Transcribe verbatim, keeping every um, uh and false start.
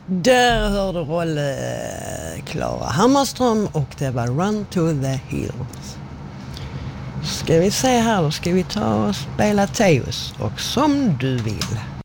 Där hörde Rolle Klara Hammarström och det var Run to the Hills. Ska vi se här, då ska vi ta och spela Teos och Som du vill.